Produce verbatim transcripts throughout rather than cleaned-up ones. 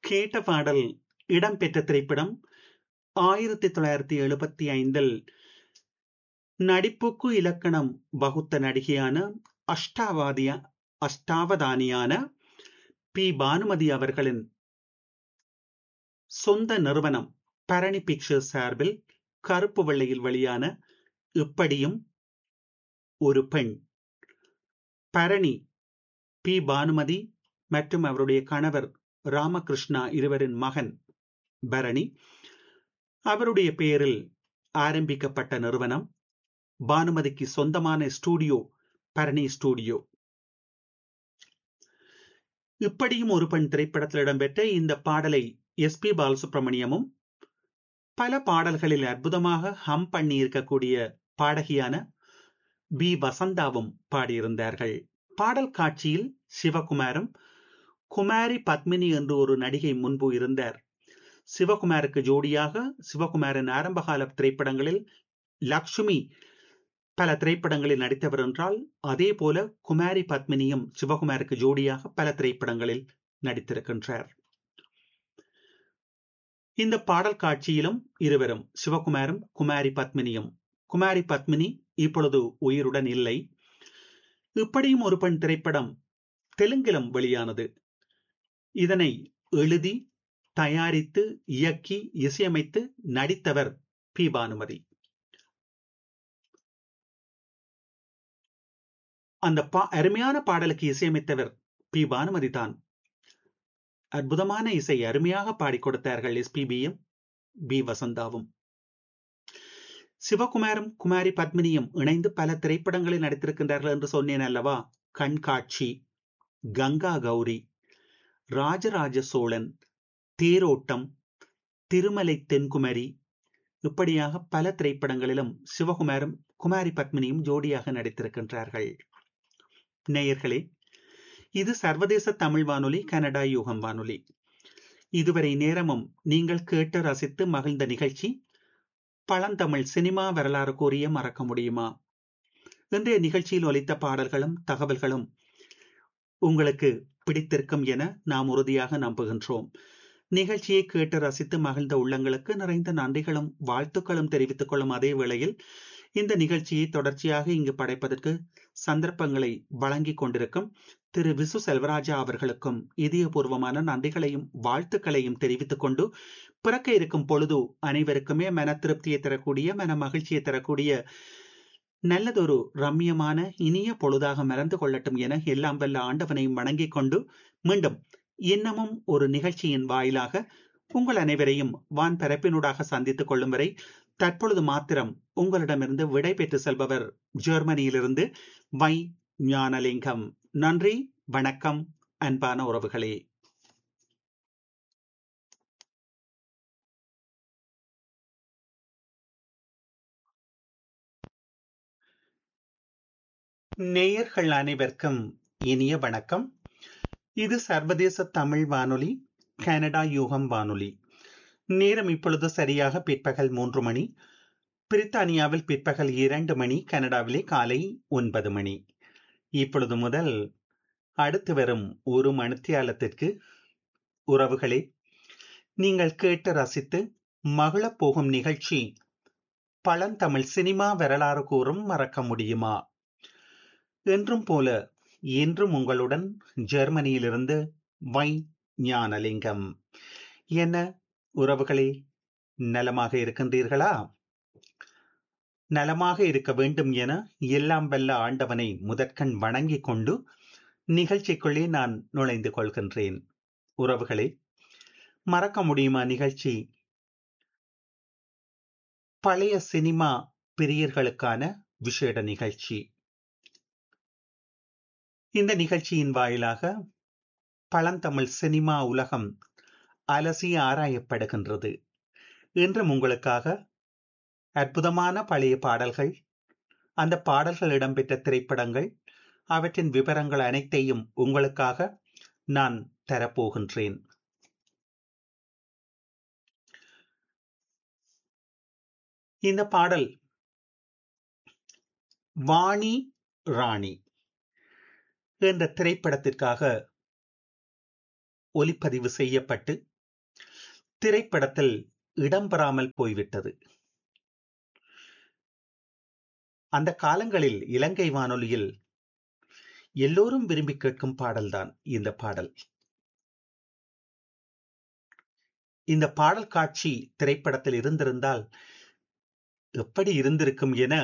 கேட்ட பாடல் இடம்பெற்ற திரைப்படம் ஆயிரத்தி தொள்ளாயிரத்தி எழுபத்தி ஐந்தில் நடிப்புக்கு இலக்கணம் வகுத்த நடிகையான அஷ்டாவாதிய அஷ்டாவதானியான பி பானுமதி அவர்களின் சொந்த நிறுவனம் பரணி பிக்சர்ஸ் சார்பில் கருப்பு வெள்ளையில் வெளியான இப்படியும் ஒரு பெண். பரணி பி பானுமதி மற்றும் அவருடைய கணவர் ராமகிருஷ்ணா இருவரின் மகன் பரணி, அவருடைய பெயரில் ஆரம்பிக்கப்பட்ட நிறுவனம். பானுமதிக்கு சொந்தமான ஸ்டூடியோ பரணி ஸ்டூடியோ. இப்படியும் ஒரு பெண் திரைப்படத்தில் இடம்பெற்ற இந்த பாடலை எஸ் பி பாலசுப்ரமணியமும் பல பாடல்களில் அற்புதமாக ஹம் பண்ணி இருக்கக்கூடிய பாடகியான பி வசந்தாவும் பாடியிருந்தார்கள். பாடல் காட்சியில் சிவகுமாரும் குமாரி பத்மினி என்று ஒரு நடிகை முன்பு இருந்தார். சிவகுமாருக்கு ஜோடியாக சிவகுமாரின் ஆரம்பகால திரைப்படங்களில் லக்ஷ்மி பல திரைப்படங்களில் நடித்தவர் என்றால், அதே போல குமாரி பத்மினியும் சிவகுமாருக்கு ஜோடியாக பல திரைப்படங்களில் நடித்திருக்கின்றார். இந்த பாடல் காட்சியிலும் இருவரும், சிவகுமாரும் குமாரி பத்மினியும். குமாரி பத்மினி இப்பொழுது உயிருடன் இல்லை. இப்படியும் ஒரு பெண் திரைப்படம் தெலுங்கிலும் வெளியானது. இதனை எழுதி தயாரித்து இயக்கி இசையமைத்து நடித்தவர் பி பானுமதி. அந்த பா அருமையான பாடலுக்கு இசையமைத்தவர் பி பானுமதி தான். அற்புதமான இசை அருமையாக பாடிக் கொடுத்தார்கள் எஸ்பிபியும் பி வசந்தாவும். சிவகுமாரும் குமாரி பத்மினியும் இணைந்து பல திரைப்படங்களில் நடித்திருக்கின்றார்கள் என்று சொன்னேன் அல்லவா. கண்காட்சி, கங்கா கௌரி, ராஜராஜ சோழன், தேரோட்டம், திருமலை தென்குமரி, இப்படியாக பல திரைப்படங்களிலும் சிவகுமாரும் குமாரி பத்மினியும் ஜோடியாக நடித்திருக்கின்றார்கள். நேயர்களே, இது சர்வதேச தமிழ் வானொலி, கனடா யூகம் வானொலி. இதுவரை நேரமும் நீங்கள் கேட்டு ரசித்து மகிழ்ந்த நிகழ்ச்சி பழந்தமிழ் சினிமா வரலாறு கூறிய மறக்க முடியுமா. இன்றைய நிகழ்ச்சியில் ஒலித்த பாடல்களும் தகவல்களும் உங்களுக்கு பிடித்திருக்கும் என நாம் உறுதியாக நம்புகின்றோம். நிகழ்ச்சியை கேட்டு ரசித்து மகிழ்ந்த உள்ளங்களுக்கு நிறைந்த நன்றிகளும் வாழ்த்துக்களும் தெரிவித்துக் கொள்ளும் அதே வேளையில், இந்த நிகழ்ச்சியை தொடர்ச்சியாக இங்கு படைப்பதற்கு சந்தர்ப்பங்களை வழங்கிக் கொண்டிருக்கும் திரு விசு செல்வராஜா அவர்களுக்கும் இதயபூர்வமான நன்றிகளையும் வாழ்த்துக்களையும் தெரிவித்துக் கொண்டு, பிறக்க இருக்கும் பொழுது அனைவருக்குமே மன திருப்தியை தரக்கூடிய, மன மகிழ்ச்சியை தரக்கூடிய நல்லதொரு ரம்யமான இனிய பொழுதாக மறந்து கொள்ளட்டும் என எல்லாம் வல்ல ஆண்டவனையும் வணங்கிக் கொண்டு, மீண்டும் இன்னமும் ஒரு நிகழ்ச்சியின் வாயிலாக உங்கள் அனைவரையும் வான் பரப்பினூடாக சந்தித்துக் கொள்ளும் வரை தற்பொழுது மாத்திரம் உங்களிடமிருந்து விடை பெற்று செல்பவர் ஜெர்மனியிலிருந்து வை ஞானலிங்கம். நன்றி, வணக்கம், அன்பான உறவுகளே. நேயர்கள் அனைவருக்கும் இனிய வணக்கம். இது சர்வதேச தமிழ் வானொலி, கனடா யூகம் வானொலி. நேரம் இப்பொழுது சரியாக பிற்பகல் மூன்று மணி. பிரித்தானியாவில் பிற்பகல் இரண்டு மணி, கனடாவிலே காலை ஒன்பது மணி. இப்பொழுது முதல் அடுத்து வரும் ஒரு மணித்தியாலத்திற்கு உறவுகளே, நீங்கள் கேட்டு ரசித்து மகிழப் போகும் நிகழ்ச்சி பழந்தமிழ் சினிமா வரலாறு கூறும் மறக்க முடியுமா. என்றும் போல என்றும் உங்களுடன் ஜெர்மனியிலிருந்து வை ஞானலிங்கம். என்ன உறவுகளே, நலமாக இருக்கின்றீர்களா? நலமாக இருக்க வேண்டும் என எல்லாம் வல்ல ஆண்டவனை முதற்கண் வணங்கிக் கொண்டு நிகழ்ச்சிக்குள்ளே நான் நுழைந்து கொள்கின்றேன். உறவுகளே, மறக்க முடியுமா நிகழ்ச்சி பழைய சினிமா பிரியர்களுக்கான விசேட நிகழ்ச்சி. இந்த நிகழ்ச்சியின் வாயிலாக பழந்தமிழ் சினிமா உலகம் அலசி ஆராயப்படுகின்றது. இன்றும் உங்களுக்காக அற்புதமான பழைய பாடல்கள், அந்த பாடல்கள் இடம்பெற்ற திரைப்படங்கள், அவற்றின் விவரங்கள் அனைத்தையும் உங்களுக்காக நான் தரப்போகின்றேன். இந்த பாடல் வாணி ராணி என்ற திரைப்படத்திற்காக ஒலிப்பதிவு செய்யப்பட்டு திரைப்படத்தில் இடம்பெறாமல் போய்விட்டது. அந்த காலங்களில் இலங்கை வானொலியில் எல்லோரும் விரும்பி கேட்கும் பாடல்தான் இந்த பாடல். இந்த பாடல் காட்சி திரைப்படத்தில் இருந்திருந்தால் எப்படி இருந்திருக்கும் என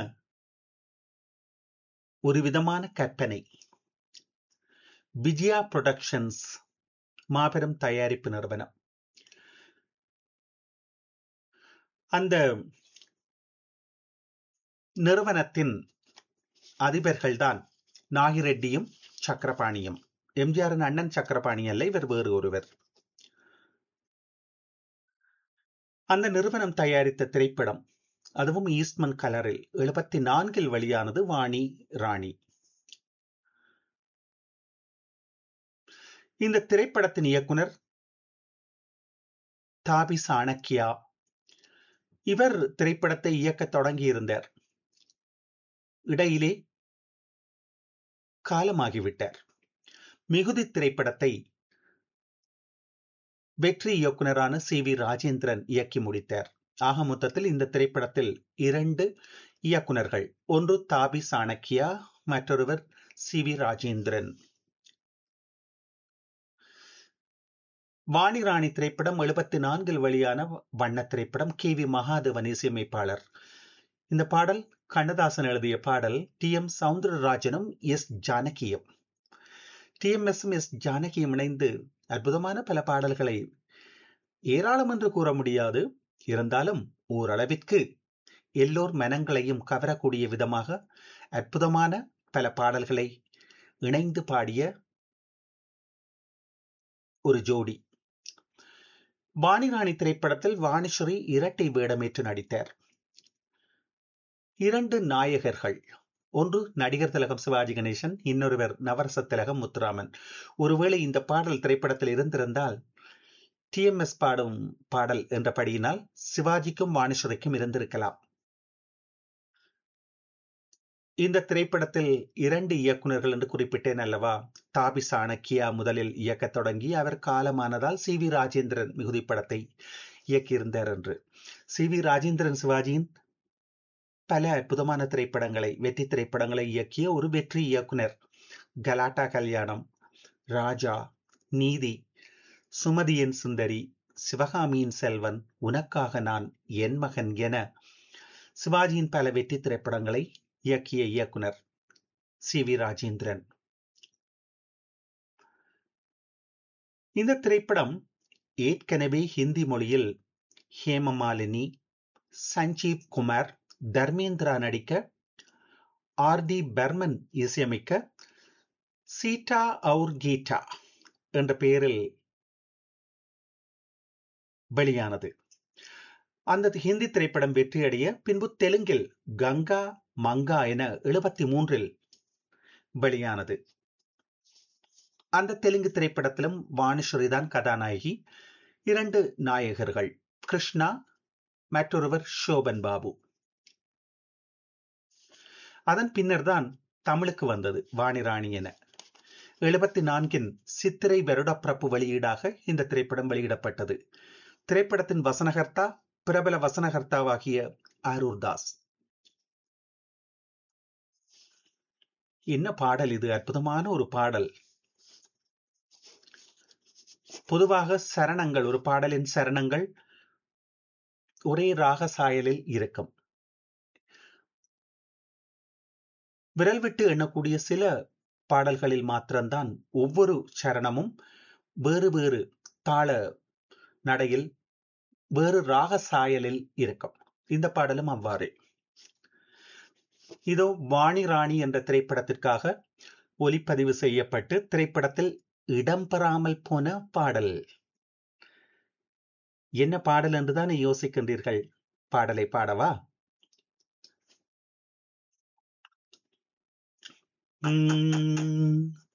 ஒரு விதமான கற்பனை. விஜயா புரொடக்ஷன்ஸ் மாபெரும் தயாரிப்பு நிறுவனம். அந்த நிறுவனத்தின் அதிபர்கள்தான் நாகிரெட்டியும் சக்கரபாணியும். எம்ஜிஆரின் அண்ணன் சக்கரபாணி அல்ல, இவர் வேறு ஒருவர். அந்த நிறுவனம் தயாரித்த திரைப்படம், அதுவும் ஈஸ்ட்மன் கலரில், எழுபத்தி நான்கில் வெளியானது வாணி ராணி. இந்த திரைப்படத்தின் இயக்குனர் தாபி சாணக்கியா. இவர் திரைப்படத்தை இயக்க தொடங்கியிருந்தார். இடையிலே காலமாகிவிட்டார். மிகுதி திரைப்படத்தை வெற்றி இயக்குனரான சி வி ராஜேந்திரன் இயக்கி முடித்தார். ஆக மொத்தத்தில் இந்த திரைப்படத்தில் இரண்டு இயக்குனர்கள், ஒன்று தாபி சாணக்கியா, மற்றொருவர் சி வி ராஜேந்திரன். வாணி ராணி திரைப்படம் எழுபத்தி நான்கில் வெளியான வண்ண திரைப்படம். கே வி மகாதேவன் இசையமைப்பாளர். இந்த பாடல் கண்ணதாசன் எழுதிய பாடல். D M சவுந்தரராஜனும் S ஜானகியும் D M S S ஜானகியும் இணைந்து அற்புதமான பல பாடல்களை, ஏராளம் என்று கூற முடியாது, இருந்தாலும் ஓரளவிற்கு எல்லோர் மனங்களையும் கவரக்கூடிய விதமாக அற்புதமான பல பாடல்களை இணைந்து பாடிய ஒரு ஜோடி. வாணிராணி திரைப்படத்தில் வாணிஸ்ரீ இரட்டை வேடமேற்று நடித்தார். இரண்டு நாயகர்கள், ஒன்று நடிகர் திலகம் சிவாஜி கணேசன், இன்னொருவர் நவரச திலகம் முத்துராமன். ஒருவேளை இந்த பாடல் திரைப்படத்தில் இருந்திருந்தால் டி எம் எஸ் பாடும் பாடல் என்றபடியினால் சிவாஜிக்கும் வாணிஸ்ரீக்கும் இருந்திருக்கலாம். இந்த திரைப்படத்தில் இரண்டு இயக்குநர்கள் என்று குறிப்பிட்டேன் அல்லவா? தாபி சாணக்கியா முதலில் இயக்க தொடங்கி அவர் காலமானதால் சி வி ராஜேந்திரன் மிகுதி படத்தை இயக்கியிருந்தார் என்று. சி வி ராஜேந்திரன் சிவாஜியின் பல அற்புதமான திரைப்படங்களை, வெற்றி திரைப்படங்களை இயக்கிய ஒரு வெற்றி இயக்குனர். கலாட்டா கல்யாணம், ராஜா, நீதி, சுமதியின் சுந்தரி, சிவகாமியின் செல்வன், உனக்காக நான், என் மகன் என சிவாஜியின் பல வெற்றி திரைப்படங்களை இயக்கிய இயக்குனர் சி வி ராஜேந்திரன். இந்த திரைப்படம் ஏற்கனவே ஹிந்தி மொழியில் ஹேமமாலினி, சஞ்சீவ் குமார், தர்மேந்திரா நடிக்க, ஆர் டி பர்மன் இசையமைக்க, சீட்டா அவுர் கீட்டா என்ற பெயரில் வெளியானது. அந்த ஹிந்தி திரைப்படம் வெற்றியடைய பின்பு தெலுங்கில் கங்கா மங்கா என எழுபத்தி மூன்றில் வெளியானது. அந்த தெலுங்கு திரைப்படத்திலும் வாணிஸ்ரீதான் கதாநாயகி. இரண்டு நாயகர்கள், கிருஷ்ணா, மற்றொருவர் சோபன் பாபு. அதன் பின்னர் தான் தமிழுக்கு வந்தது வாணி ராணி என. எழுபத்தி நான்கின் சித்திரை வருடப்பிறப்பு வெளியீடாக இந்த திரைப்படம் வெளியிடப்பட்டது. திரைப்படத்தின் வசனகர்த்தா பிரபல வசனகர்த்தாவாகிய அரூர் தாஸ். என்ன பாடல் இது! அற்புதமான ஒரு பாடல். பொதுவாக சரணங்கள், ஒரு பாடலின் சரணங்கள் ஒரே ராக சாயலில் இருக்கும். விரல் விட்டு எண்ணக்கூடிய சில பாடல்களில் மாத்திரம்தான் ஒவ்வொரு சரணமும் வேறு வேறு தாள நடையில், வேறு ராக சாயலில் இருக்கும். இந்த பாடலும் அவ்வாறே. இதோ வாணி ராணி என்ற திரைப்படத்திற்காக ஒலிப்பதிவு செய்யப்பட்டு திரைப்படத்தில் இடம்பெறாமல் போன பாடல். என்ன பாடல் என்றுதான் யோசிக்கின்றீர்கள்? பாடலை பாடவா? உம்